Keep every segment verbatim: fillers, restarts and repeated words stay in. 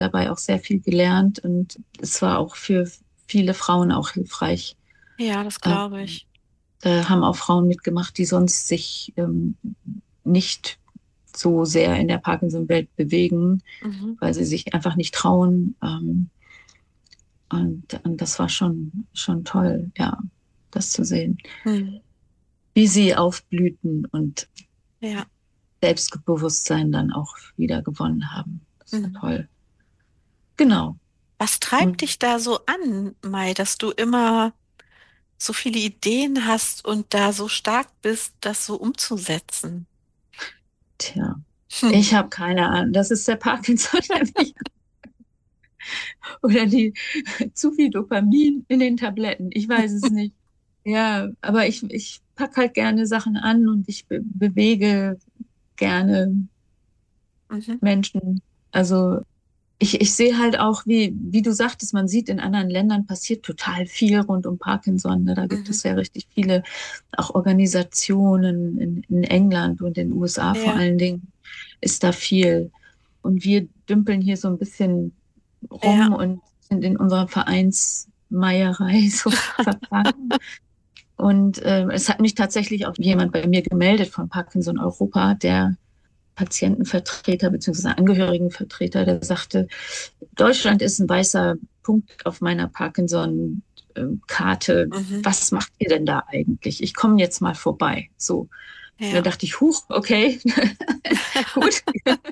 dabei auch sehr viel gelernt und es war auch für viele Frauen auch hilfreich. Ja, das Äh, glaube ich. Da haben auch Frauen mitgemacht, die sonst sich ähm, nicht so sehr in der Parkinson-Welt bewegen, Mhm. weil sie sich einfach nicht trauen. Ähm, und, und das war schon, schon toll, ja, das zu sehen, Mhm. wie sie aufblühten und Ja. Selbstbewusstsein dann auch wieder gewonnen haben. Das war Mhm. toll. Genau. Was treibt Und dich da so an, Mai, dass du immer so viele Ideen hast und da so stark bist, das so umzusetzen? tja, Hm. ich habe keine Ahnung. Das ist der Parkinson, der mich, oder die zu viel Dopamin in den Tabletten. Ich weiß es nicht. Ja, aber ich, ich pack halt gerne Sachen an und ich be bewege gerne Mhm. Menschen. Also ich, ich sehe halt auch, wie, wie du sagtest, man sieht in anderen Ländern passiert total viel rund um Parkinson. Ne? Da gibt Mhm. es ja richtig viele auch Organisationen in, in England und in den U S A vor Ja, allen Dingen ist da viel. Und wir dümpeln hier so ein bisschen ja. rum und sind in unserer Vereinsmeierei so verfangen. Und äh, es hat mich tatsächlich auch jemand bei mir gemeldet von Parkinson Europa, der Patientenvertreter bzw. Angehörigenvertreter, der sagte, Deutschland ist ein weißer Punkt auf meiner Parkinson-Karte. Mhm. Was macht ihr denn da eigentlich? Ich komme jetzt mal vorbei. So. Und dann Ja. dachte ich, huch, okay, gut.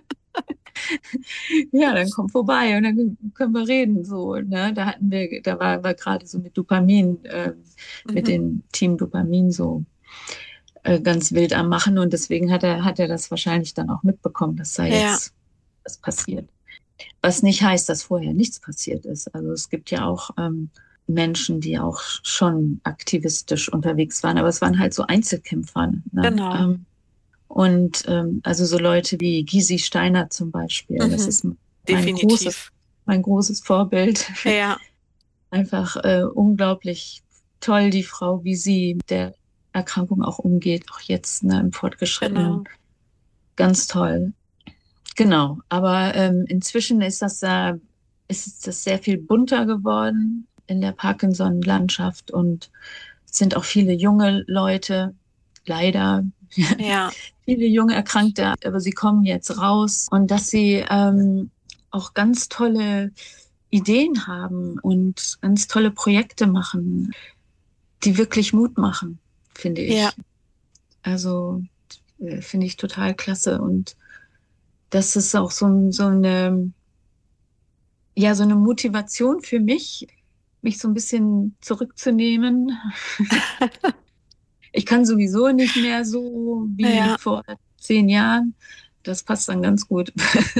Ja, dann komm vorbei und dann können wir reden. So, ne? Da hatten wir, da war, war gerade so mit Dopamin, äh, mit Mhm. dem Team Dopamin so äh, ganz wild am Machen und deswegen hat er, hat er das wahrscheinlich dann auch mitbekommen, dass da Ja, jetzt was passiert. Was nicht heißt, dass vorher nichts passiert ist. Also es gibt ja auch ähm, Menschen, die auch schon aktivistisch unterwegs waren, aber es waren halt so Einzelkämpfer. Ne? genau. Ähm, und ähm, also so Leute wie Gysi Steiner zum Beispiel, das Mhm. ist mein großes, Definitiv. mein großes Vorbild. Ja, Einfach äh, unglaublich toll, die Frau, wie sie mit der Erkrankung auch umgeht, auch jetzt ne, im Fortgeschrittenen. genau. Ganz toll. Genau, aber ähm, inzwischen ist das, äh, ist das sehr viel bunter geworden in der Parkinson-Landschaft und es sind auch viele junge Leute, leider Ja, viele junge Erkrankte, aber sie kommen jetzt raus und dass sie ähm, auch ganz tolle Ideen haben und ganz tolle Projekte machen, die wirklich Mut machen, finde ja, ich. Also äh, finde ich total klasse und das ist auch so, so eine ja, so eine Motivation für mich, mich so ein bisschen zurückzunehmen. Ich kann sowieso nicht mehr so wie ja. vor zehn Jahren. Das passt dann ganz gut.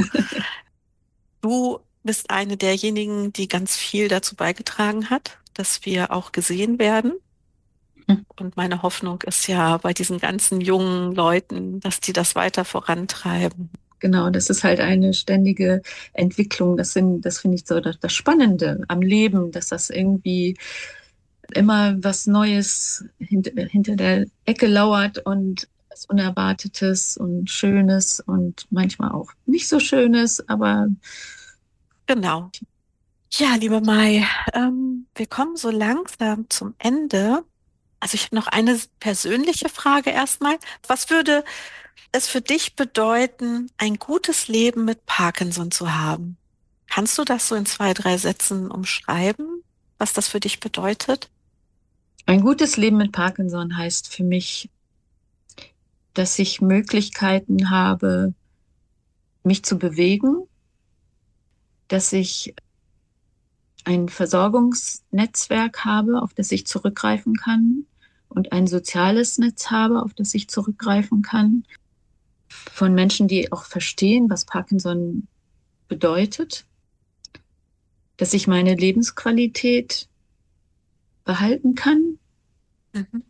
Du bist eine derjenigen, die ganz viel dazu beigetragen hat, dass wir auch gesehen werden. Und meine Hoffnung ist ja bei diesen ganzen jungen Leuten, dass die das weiter vorantreiben. Genau, das ist halt eine ständige Entwicklung. Das sind, das finde ich so das, das Spannende am Leben, dass das irgendwie immer was Neues hint, hinter der Ecke lauert und was Unerwartetes und Schönes und manchmal auch nicht so Schönes, aber Genau. Ja, liebe Mai, ähm, wir kommen so langsam zum Ende. Also ich habe noch eine persönliche Frage erstmal. Was würde es für dich bedeuten, ein gutes Leben mit Parkinson zu haben? Kannst du das so in zwei, drei Sätzen umschreiben, was das für dich bedeutet? ein gutes Leben mit Parkinson heißt für mich, dass ich Möglichkeiten habe, mich zu bewegen, dass ich ein Versorgungsnetzwerk habe, auf das ich zurückgreifen kann und ein soziales Netz habe, auf das ich zurückgreifen kann, von Menschen, die auch verstehen, was Parkinson bedeutet, dass ich meine Lebensqualität behalten kann. Mhm.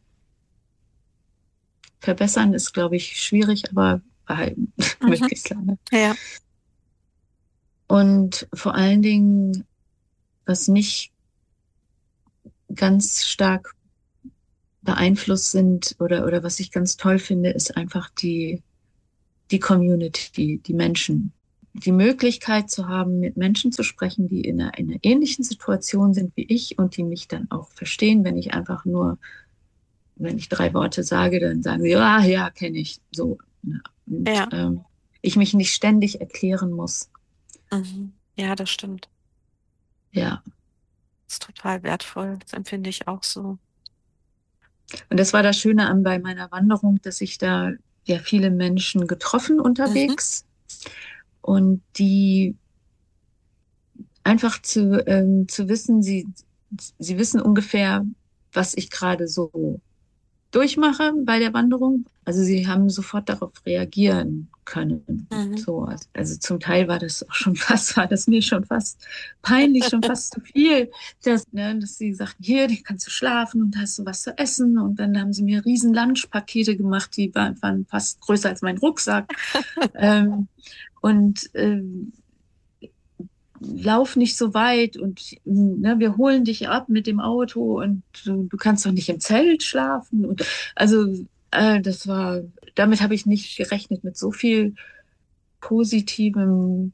Verbessern ist, glaube ich, schwierig, aber behalten Mhm. möglichst lange. Ja. Und vor allen Dingen, was mich ganz stark beeinflusst sind oder, oder was ich ganz toll finde, ist einfach die, die Community, die Menschen. die Möglichkeit zu haben, mit Menschen zu sprechen, die in einer, in einer ähnlichen Situation sind wie ich und die mich dann auch verstehen, wenn ich einfach nur, wenn ich drei Worte sage, dann sagen sie, ja, ja, kenne ich. So. Ne? Und Ja, ähm, ich mich nicht ständig erklären muss. mhm. Ja, das stimmt. Ja. Das ist total wertvoll. Das empfinde ich auch so. Und das war das Schöne an bei meiner Wanderung, dass ich da ja viele Menschen getroffen Mhm. unterwegs und die einfach zu, ähm, zu wissen, sie, sie wissen ungefähr, was ich gerade so durchmache bei der Wanderung. Also sie haben sofort darauf reagieren können. Mhm. So, also, also zum Teil war das auch schon fast, war das mir schon fast peinlich, schon fast zu viel, dass, ne, dass sie sagten, hier, die kannst du schlafen und hast du was zu essen. Und dann haben sie mir riesen Lunchpakete gemacht, die waren, waren fast größer als mein Rucksack. ähm, und ähm, lauf nicht so weit und ne, wir holen dich ab mit dem Auto und du, du kannst doch nicht im Zelt schlafen. Und, also äh, das war, damit habe ich nicht gerechnet, mit so viel positiven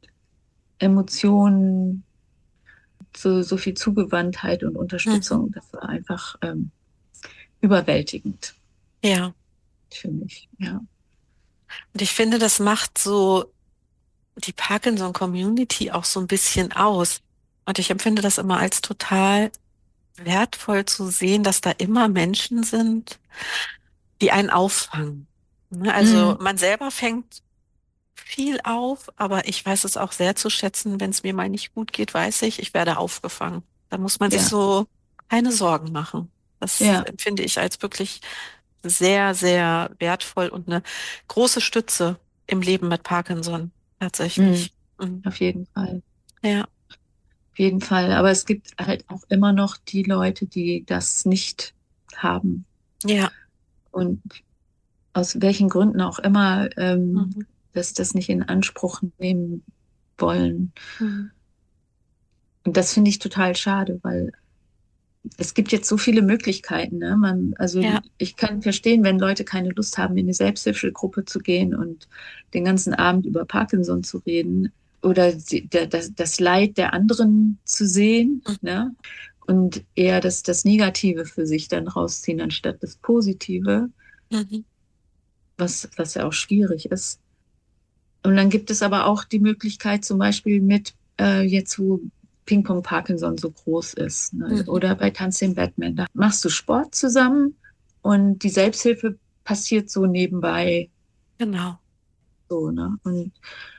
Emotionen, so, so viel Zugewandtheit und Mhm. Unterstützung. Das war einfach ähm, überwältigend Ja, für mich. Ja. und ich finde, das macht so die Parkinson-Community auch so ein bisschen aus. Und ich empfinde das immer als total wertvoll zu sehen, dass da immer Menschen sind, die einen auffangen. Ne, also Mm, man selber fängt viel auf, aber ich weiß es auch sehr zu schätzen, wenn es mir mal nicht gut geht, weiß ich, ich werde aufgefangen. Da muss man sich ja, so keine Sorgen machen. Das ja, empfinde ich als wirklich sehr, sehr wertvoll und eine große Stütze im Leben mit Parkinson, mm, tatsächlich. Mhm. auf jeden Fall. Ja, Auf jeden Fall. Aber es gibt halt auch immer noch die Leute, die das nicht haben. ja, Und aus welchen Gründen auch immer, ähm, mhm. dass das nicht in Anspruch nehmen wollen. Mhm. Und das finde ich total schade, weil es gibt jetzt so viele Möglichkeiten. Ne? Man, also Ja, ich kann verstehen, wenn Leute keine Lust haben, in eine Selbsthilfegruppe zu gehen und den ganzen Abend über Parkinson zu reden oder die, der, das, das Leid der anderen zu sehen, mhm. ne? Und eher das, das Negative für sich dann rausziehen, anstatt das Positive, Mhm. was, was ja auch schwierig ist. Und dann gibt es aber auch die Möglichkeit, zum Beispiel mit äh, jetzt, wo Ping-Pong Parkinson so groß ist, ne? Mhm. Oder bei Tanz den Batman, da machst du Sport zusammen und die Selbsthilfe passiert so nebenbei. Genau. So, ne? Und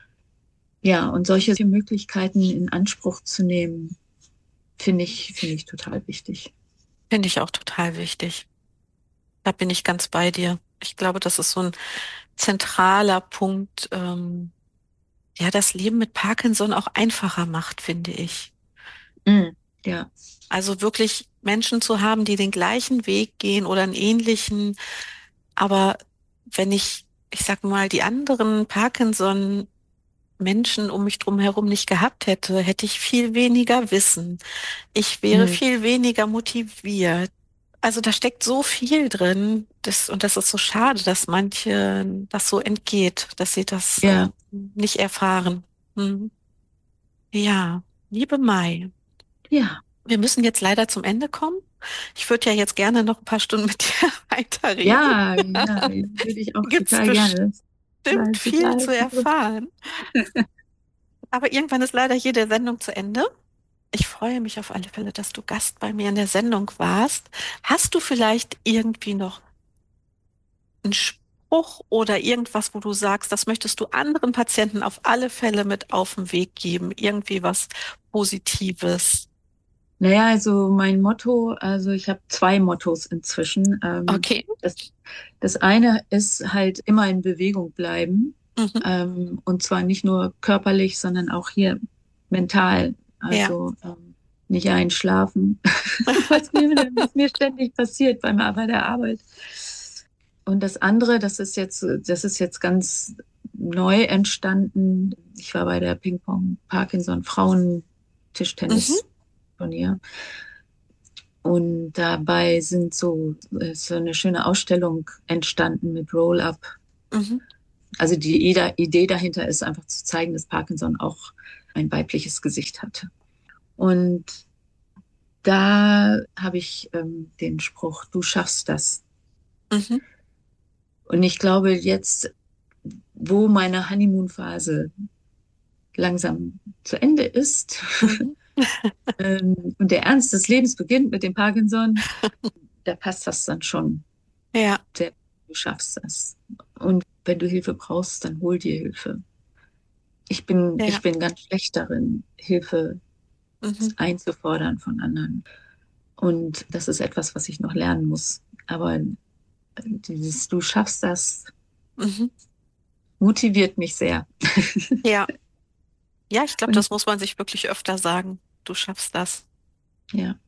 ja, und solche Möglichkeiten in Anspruch zu nehmen, finde ich, finde ich total wichtig. Finde ich auch total wichtig. Da bin ich ganz bei dir. Ich glaube, das ist so ein zentraler Punkt, ähm, ja, das Leben mit Parkinson auch einfacher macht, finde ich. Mm, ja. Also wirklich Menschen zu haben, die den gleichen Weg gehen oder einen ähnlichen, aber wenn ich, ich sag mal, die anderen Parkinson-Menschen um mich drum herum nicht gehabt hätte, hätte ich viel weniger Wissen. Ich wäre Mm, viel weniger motiviert. Also da steckt so viel drin, das, und das ist so schade, dass manche das so entgeht, dass sie das äh, ja, nicht erfahren. Hm. Ja, liebe Mai, ja, wir müssen jetzt leider zum Ende kommen. Ich würde ja jetzt gerne noch ein paar Stunden mit dir weiterreden. ja, ja, würde ich auch Gibt's total gerne. bestimmt Das war viel total zu erfahren. Aber irgendwann ist leider hier der Sendung zu Ende. Ich freue mich auf alle Fälle, dass du Gast bei mir in der Sendung warst. Hast du vielleicht irgendwie noch einen Spruch oder irgendwas, wo du sagst, das möchtest du anderen Patienten auf alle Fälle mit auf den Weg geben? Irgendwie was Positives? Naja, also mein Motto, also ich habe zwei Mottos inzwischen. Ähm, Okay. das, das eine ist halt immer in Bewegung bleiben. Mhm. Ähm, und zwar nicht nur körperlich, sondern auch hier mental. Ja. Also ähm, nicht einschlafen, was mir, was mir ständig passiert beim, bei der Arbeit. Und das andere, das ist jetzt, das ist jetzt ganz neu entstanden. Ich war bei der Ping-Pong Parkinson Frauen Mhm. Tischtennis Turnier. Und dabei sind so, ist so eine schöne Ausstellung entstanden mit Roll-Up. Mhm. Also die Idee dahinter ist einfach zu zeigen, dass Parkinson auch ein weibliches Gesicht hatte. Und da habe ich ähm, den Spruch, du schaffst das. Mhm. Und ich glaube jetzt, wo meine Honeymoon-Phase langsam zu Ende ist Mhm. ähm, und der Ernst des Lebens beginnt mit dem Parkinson, da passt das dann schon. Ja. Sehr, du schaffst das. Und wenn du Hilfe brauchst, dann hol dir Hilfe. Ich bin, Ja. ich bin ganz schlecht darin, Hilfe Mhm. einzufordern von anderen. Und das ist etwas, was ich noch lernen muss. Aber dieses, du schaffst das, Mhm. motiviert mich sehr. Ja. Ja, ich glaube, Und das muss man sich wirklich öfter sagen. Du schaffst das. ja,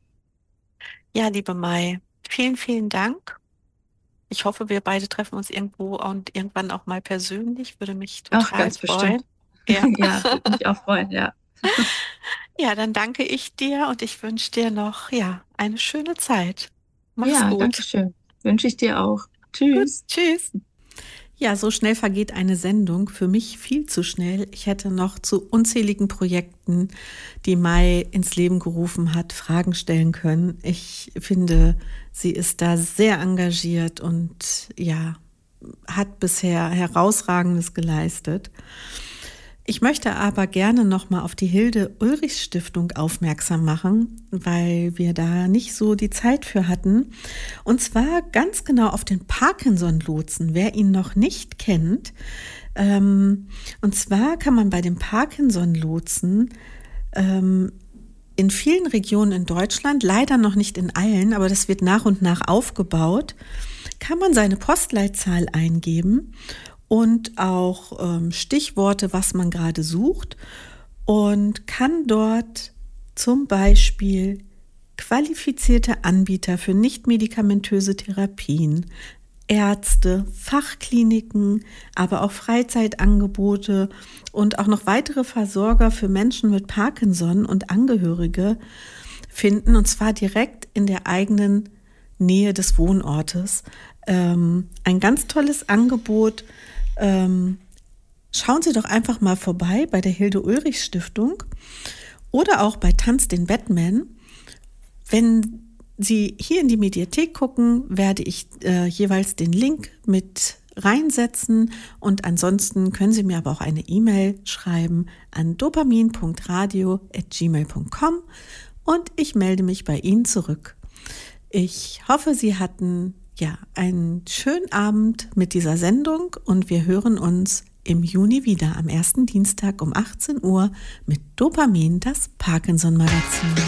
Ja, liebe Mai, vielen, vielen Dank. Ich hoffe, wir beide treffen uns irgendwo und irgendwann auch mal persönlich. Würde mich auch total ganz bestimmt. freuen. Ja. Ja, würde mich auch freuen, ja. Ja, dann danke ich dir und ich wünsche dir noch, ja, eine schöne Zeit. Mach's Ja, danke gut. schön. Wünsche ich dir auch. Gut, Tschüss. tschüss. Ja, so schnell vergeht eine Sendung. Für mich viel zu schnell. Ich hätte noch zu unzähligen Projekten, die Mai ins Leben gerufen hat, Fragen stellen können. Ich finde, sie ist da sehr engagiert und ja, hat bisher Herausragendes geleistet. Ich möchte aber gerne nochmal auf die Hilde-Ulrichs-Stiftung aufmerksam machen, weil wir da nicht so die Zeit für hatten. Und zwar ganz genau auf den Parkinson-Lotsen, wer ihn noch nicht kennt. Ähm, und zwar kann man bei dem Parkinson-Lotsen ähm, in vielen Regionen in Deutschland, leider noch nicht in allen, aber das wird nach und nach aufgebaut, kann man seine Postleitzahl eingeben und auch ähm, Stichworte, was man gerade sucht, und kann dort zum Beispiel qualifizierte Anbieter für nichtmedikamentöse Therapien, Ärzte, Fachkliniken, aber auch Freizeitangebote und auch noch weitere Versorger für Menschen mit Parkinson und Angehörige finden, und zwar direkt in der eigenen Nähe des Wohnortes. Ähm, ein ganz tolles Angebot. Ähm, schauen Sie doch einfach mal vorbei bei der Hilde-Ulrichs-Stiftung oder auch bei Tanz den Batman. Wenn Sie hier in die Mediathek gucken, werde ich äh, jeweils den Link mit reinsetzen, und ansonsten können Sie mir aber auch eine E-Mail schreiben an dopamin punkt radio at gmail punkt com und ich melde mich bei Ihnen zurück. Ich hoffe, Sie hatten ja einen schönen Abend mit dieser Sendung und wir hören uns im Juni wieder am ersten Dienstag um achtzehn Uhr mit Dopamin, das Parkinson-Magazin.